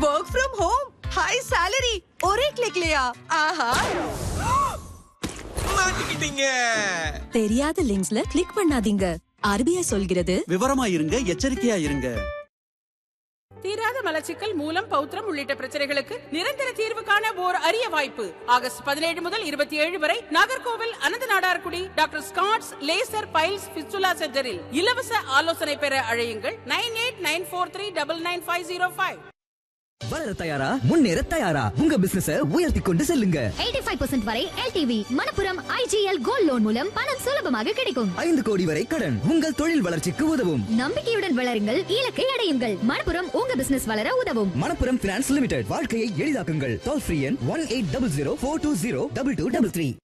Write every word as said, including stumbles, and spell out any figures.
Work from home, high salary, ஒரே கிளிக்லயா? ஆஹா, மாட்டிக்கிட்டீங்க. தெரியாத லிங்க்ஸ்ல கிளிக் பண்ணாதீங்க. ஆர்பிஐ சொல்கிறது விவரமா இருங்க, எச்சரிக்கையா இருங்க. தீராத மலச்சிக்கல், மூலம், பௌத்திரம் உள்ளிட்ட பிரச்சனைகளுக்கு நிரந்தர தீர்வு காண ஓர் அரிய வாய்ப்பு. ஆகஸ்ட் பதினேழு முதல் இருபத்தி ஏழு வரை நாகர்கோவில் அனந்த Nadarkudi doctor Scott's laser files fistula சென்டரில் இலவச ஆலோசனை பெற அழையுங்கள். Nine eight nine four three double nine five zero five. வளர தயாரா, முன்னேற தயாரா, உங்க பிசினஸ உயர்த்தி கொண்டு செல்லுங்க. எண்பத்தி ஐந்து சதவீதம் வரை LTV Manappuram IGL gold loan மூலம் பணம் சுலபமாக கிடைக்கும். ஐந்து கோடி வரை கடன் உங்கள் தொழில் வளர்ச்சிக்கு உதவும். நம்பிக்கையுடன் வளருங்கள், இலக்கை அடையுங்கள். மணப்புரம் உங்க பிசினஸ் வளர உதவும். மணப்புரம் பினான்ஸ் லிமிடெட், வாழ்க்கையை எளிதாக்குங்கள். டோல் ஃப்ரீ எண் one eight double zero four two zero double two double three.